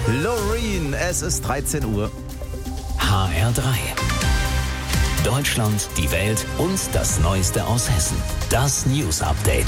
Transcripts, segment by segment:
Loreen, es ist 13 Uhr. HR3. Deutschland, die Welt und das Neueste aus Hessen. Das News Update.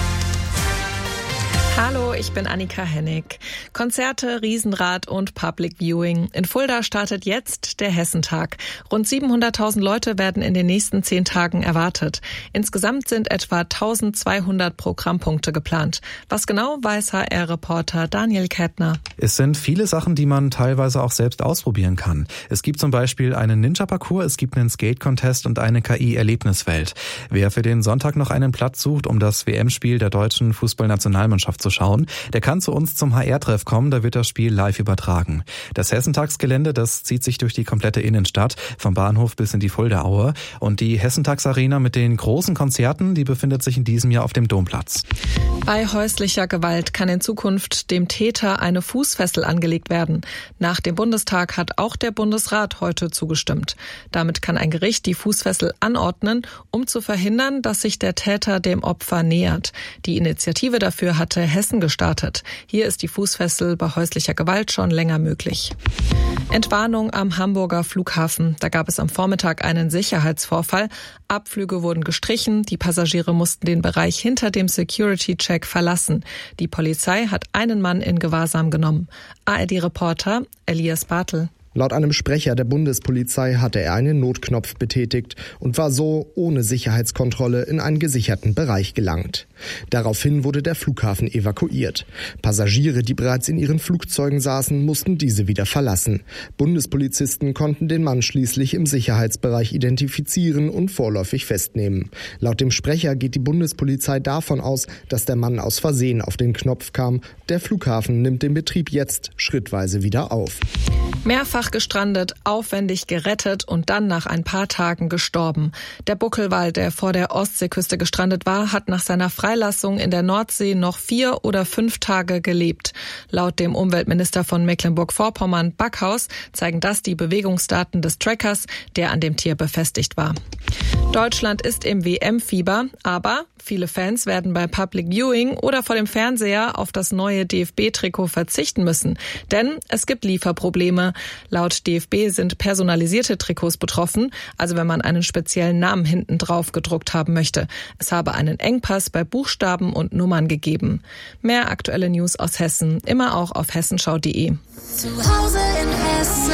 Hallo, ich bin Annika Hennig. Konzerte, Riesenrad und Public Viewing. In Fulda startet jetzt der Hessentag. Rund 700.000 Leute werden in den nächsten 10 Tagen erwartet. Insgesamt sind etwa 1.200 Programmpunkte geplant. Was genau, weiß HR-Reporter Daniel Kettner. Es sind viele Sachen, die man teilweise auch selbst ausprobieren kann. Es gibt zum Beispiel einen Ninja-Parcours, es gibt einen Skate-Contest und eine KI-Erlebniswelt. Wer für den Sonntag noch einen Platz sucht, um das WM-Spiel der deutschen Fußballnationalmannschaft zu schauen, der kann zu uns zum HR-Treff kommen, da wird das Spiel live übertragen. Das Hessentagsgelände, das zieht sich durch die komplette Innenstadt, vom Bahnhof bis in die Fuldaaue. Und die Hessentagsarena mit den großen Konzerten, die befindet sich in diesem Jahr auf dem Domplatz. Bei häuslicher Gewalt kann in Zukunft dem Täter eine Fußfessel angelegt werden. Nach dem Bundestag hat auch der Bundesrat heute zugestimmt. Damit kann ein Gericht die Fußfessel anordnen, um zu verhindern, dass sich der Täter dem Opfer nähert. Die Initiative dafür hatte Hessen gestartet. Hier ist die Fußfessel bei häuslicher Gewalt schon länger möglich. Entwarnung am Hamburger Flughafen. Da gab es am Vormittag einen Sicherheitsvorfall. Abflüge wurden gestrichen. Die Passagiere mussten den Bereich hinter dem Security-Check verlassen. Die Polizei hat einen Mann in Gewahrsam genommen. ARD-Reporter Elias Bartel. Laut einem Sprecher der Bundespolizei hatte er einen Notknopf betätigt und war so ohne Sicherheitskontrolle in einen gesicherten Bereich gelangt. Daraufhin wurde der Flughafen evakuiert. Passagiere, die bereits in ihren Flugzeugen saßen, mussten diese wieder verlassen. Bundespolizisten konnten den Mann schließlich im Sicherheitsbereich identifizieren und vorläufig festnehmen. Laut dem Sprecher geht die Bundespolizei davon aus, dass der Mann aus Versehen auf den Knopf kam. Der Flughafen nimmt den Betrieb jetzt schrittweise wieder auf. Mehrfach gestrandet, aufwendig gerettet und dann nach ein paar Tagen gestorben. Der Buckelwal, der vor der Ostseeküste gestrandet war, hat nach seiner Freilassung in der Nordsee noch 4 oder 5 Tage gelebt. Laut dem Umweltminister von Mecklenburg-Vorpommern, Backhaus, zeigen das die Bewegungsdaten des Trackers, der an dem Tier befestigt war. Deutschland ist im WM-Fieber, aber viele Fans werden bei Public Viewing oder vor dem Fernseher auf das neue DFB-Trikot verzichten müssen. Denn es gibt Lieferprobleme. Laut DFB sind personalisierte Trikots betroffen, also wenn man einen speziellen Namen hinten drauf gedruckt haben möchte. Es habe einen Engpass bei Buchstaben und Nummern gegeben. Mehr aktuelle News aus Hessen, immer auch auf hessenschau.de. Zu Hause in Hessen.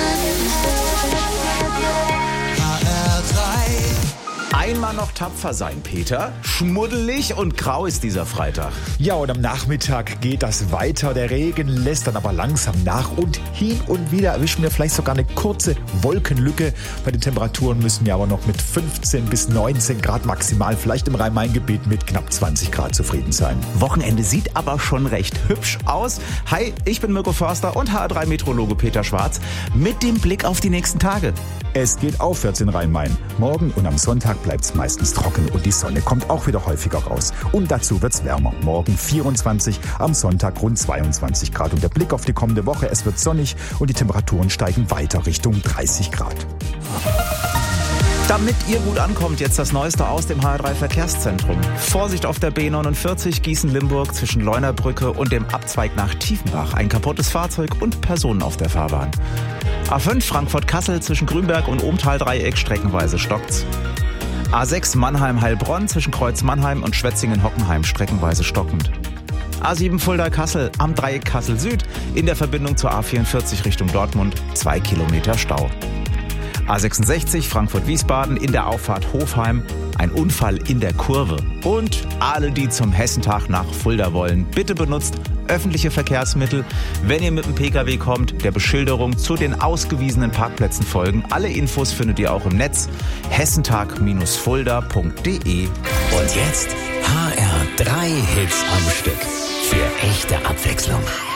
Einmal noch tapfer sein, Peter. Schmuddelig und grau ist dieser Freitag. Ja, und am Nachmittag geht das weiter. Der Regen lässt dann aber langsam nach und hin und wieder erwischen wir vielleicht sogar eine kurze Wolkenlücke. Bei den Temperaturen müssen wir aber noch mit 15 bis 19 Grad maximal, vielleicht im Rhein-Main-Gebiet mit knapp 20 Grad zufrieden sein. Wochenende sieht aber schon recht hübsch aus. Hi, ich bin Mirko Förster und HR3-Meteorologe Peter Schwarz mit dem Blick auf die nächsten Tage. Es geht aufwärts in Rhein-Main. Morgen und am Sonntag bleibt es meistens trocken und die Sonne kommt auch wieder häufiger raus. Und dazu wird es wärmer. Morgen 24, am Sonntag rund 22 Grad. Und der Blick auf die kommende Woche, es wird sonnig und die Temperaturen steigen weiter Richtung 30 Grad. Damit ihr gut ankommt, jetzt das Neueste aus dem HR3-Verkehrszentrum. Vorsicht auf der B49 Gießen-Limburg zwischen Leunabrücke und dem Abzweig nach Tiefenbach. Ein kaputtes Fahrzeug und Personen auf der Fahrbahn. A5 Frankfurt-Kassel zwischen Grünberg und Ohmtal-Dreieck streckenweise stockt's. A6 Mannheim-Heilbronn zwischen Kreuz Mannheim und Schwetzingen-Hockenheim streckenweise stockend. A7 Fulda-Kassel am Dreieck Kassel-Süd in der Verbindung zur A44 Richtung Dortmund 2 Kilometer Stau. A66 Frankfurt-Wiesbaden in der Auffahrt Hofheim, ein Unfall in der Kurve. Und alle, die zum Hessentag nach Fulda wollen, bitte benutzt öffentliche Verkehrsmittel. Wenn ihr mit dem Pkw kommt, der Beschilderung zu den ausgewiesenen Parkplätzen folgen. Alle Infos findet ihr auch im Netz hessentag-fulda.de. Und jetzt HR3 Hits am Stück. Für echte Abwechslung.